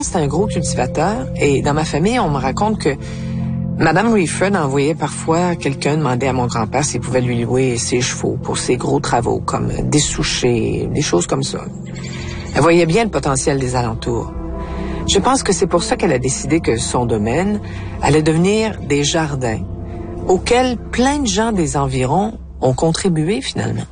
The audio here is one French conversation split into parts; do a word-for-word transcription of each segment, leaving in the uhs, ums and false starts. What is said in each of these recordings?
C'est un gros cultivateur et dans ma famille, on me raconte que Madame Reeford envoyait parfois quelqu'un demander à mon grand-père s'il pouvait lui louer ses chevaux pour ses gros travaux, comme dessoucher, des choses comme ça. Elle voyait bien le potentiel des alentours. Je pense que c'est pour ça qu'elle a décidé que son domaine allait devenir des jardins auxquels plein de gens des environs ont contribué finalement.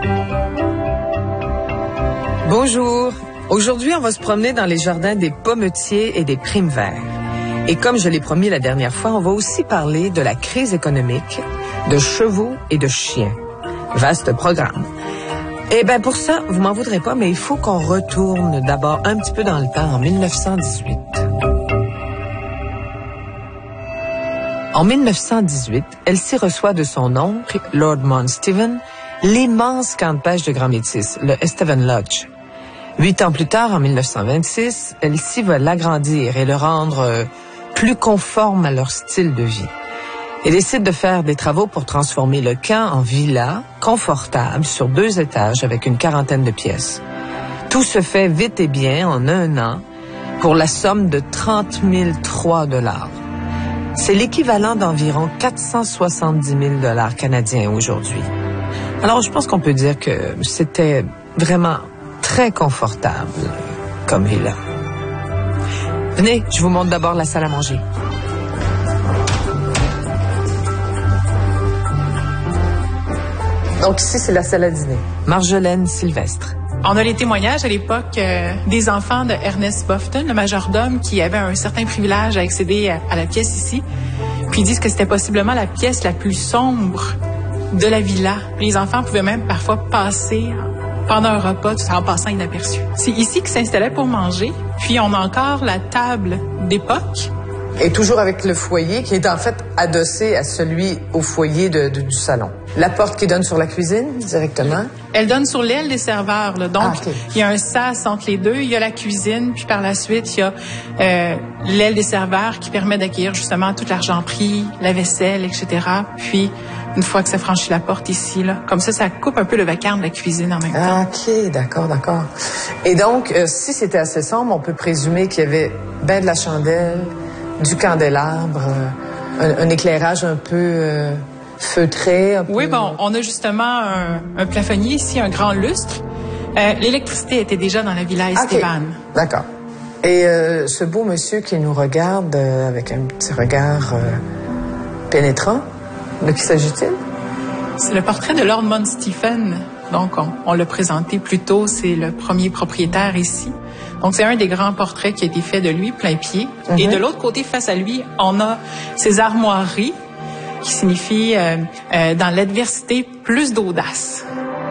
Bonjour. Aujourd'hui, on va se promener dans les jardins des Pommetiers et des Primes-Verts. Et comme je l'ai promis la dernière fois, on va aussi parler de la crise économique, de chevaux et de chiens. Vaste programme. Eh bien, pour ça, vous m'en voudrez pas, mais il faut qu'on retourne d'abord un petit peu dans le temps, en mille neuf cent dix-huit. En mille neuf cent dix-huit, Elsie reçoit de son oncle, Lord Mount Stephen, l'immense camp de pêche de Grand Métis, le Estevan Lodge. Huit ans plus tard, en mille neuf cent vingt-six, Elsie va l'agrandir et le rendre euh, plus conforme à leur style de vie. Elle décide de faire des travaux pour transformer le camp en villa confortable sur deux étages avec une quarantaine de pièces. Tout se fait vite et bien en un an pour la somme de trente mille trois dollars. C'est l'équivalent d'environ quatre cent soixante-dix mille dollars canadiens aujourd'hui. Alors, je pense qu'on peut dire que c'était vraiment très confortable comme villa. Venez, je vous montre d'abord la salle à manger. Donc ici, c'est la salle à dîner. Marjolaine Sylvestre. On a les témoignages à l'époque euh, des enfants de Ernest Bofton, le majordome, qui avait un certain privilège à accéder à, à la pièce ici. Puis ils disent que c'était possiblement la pièce la plus sombre de la villa. Les enfants pouvaient même parfois passer pendant un repas tout en passant inaperçu. C'est ici qu'ils s'installaient pour manger. Puis on a encore la table d'époque. Et toujours avec le foyer qui est en fait adossé à celui au foyer de, de, du salon. La porte qui donne sur la cuisine directement? Elle donne sur l'aile des serveurs. Là. Donc, ah, okay. Il y a un sas entre les deux. Il y a la cuisine, puis par la suite, il y a euh, l'aile des serveurs qui permet d'accueillir justement toute l'argenterie, la vaisselle, et cetera. Puis, une fois que ça franchit la porte ici, là, comme ça, ça coupe un peu le vacarme de la cuisine en même temps. OK, d'accord, d'accord. Et donc, euh, si c'était assez sombre, on peut présumer qu'il y avait ben de la chandelle, du candélabre, euh, un, un éclairage un peu euh, feutré. Un oui, peu... bon, on a justement un, un plafonnier ici, un grand lustre. Euh, l'électricité était déjà dans la villa Estevan. Okay. D'accord. Et euh, ce beau monsieur qui nous regarde euh, avec un petit regard euh, pénétrant, de qui s'agit-il? C'est le portrait de Lord Mount Stephen. Donc, on, on l'a présenté plus tôt. C'est le premier propriétaire ici. Donc, c'est un des grands portraits qui a été fait de lui, plein pied. Mm-hmm. Et de l'autre côté, face à lui, on a ses armoiries, qui signifie euh, euh, dans l'adversité, plus d'audace.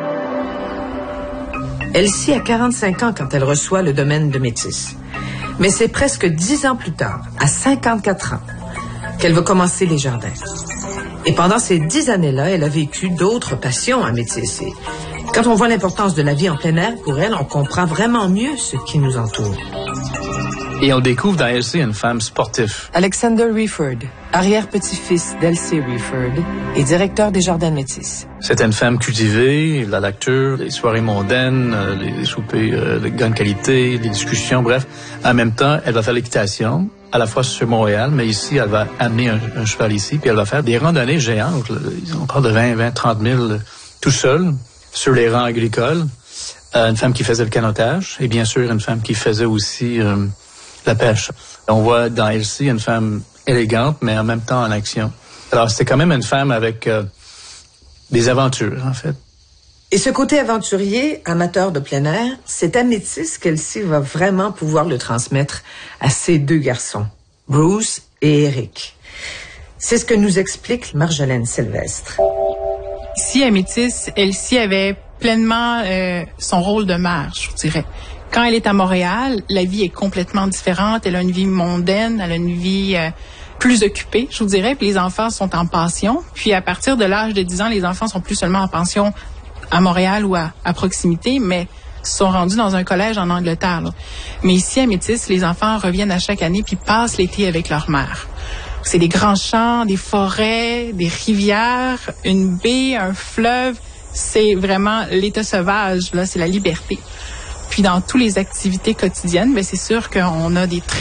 Elsie a quarante-cinq ans quand elle reçoit le domaine de Métis. Mais c'est presque dix ans plus tard, à cinquante-quatre ans, qu'elle va commencer les jardins. Et pendant ces dix années-là, elle a vécu d'autres passions à Métis. Et quand on voit l'importance de la vie en plein air pour elle, on comprend vraiment mieux ce qui nous entoure. Et on découvre dans Elsie une femme sportive. Alexander Reeford, arrière-petit-fils d'Elsie Reeford et directeur des Jardins Métis. C'était une femme cultivée, la lecture, les soirées mondaines, les soupers de grande qualité, les discussions, bref. En même temps, elle va faire l'équitation, à la fois sur Montréal, mais ici, elle va amener un, un cheval ici, puis elle va faire des randonnées géantes. On parle de vingt, vingt, trente mille tout seul, sur les rangs agricoles. Euh, une femme qui faisait le canotage, et bien sûr, une femme qui faisait aussi euh, la pêche. On voit dans Elsie une femme élégante, mais en même temps en action. Alors, c'était quand même une femme avec euh, des aventures, en fait. Et ce côté aventurier, amateur de plein air, c'est à Métis qu'Elsie va vraiment pouvoir le transmettre à ses deux garçons, Bruce et Eric. C'est ce que nous explique Marjolaine Sylvestre. Ici, à Métis, Elsie avait pleinement euh, son rôle de mère, je vous dirais. Quand elle est à Montréal, la vie est complètement différente. Elle a une vie mondaine, elle a une vie euh, plus occupée, je vous dirais. Puis les enfants sont en pension. Puis à partir de l'âge de dix ans, les enfants sont plus seulement en pension à Montréal ou à, à proximité, mais sont rendus dans un collège en Angleterre. Là. Mais ici, à Métis, les enfants reviennent à chaque année puis passent l'été avec leur mère. C'est des grands champs, des forêts, des rivières, une baie, un fleuve. C'est vraiment l'état sauvage, là, c'est la liberté. Puis dans toutes les activités quotidiennes, bien, c'est sûr qu'on a des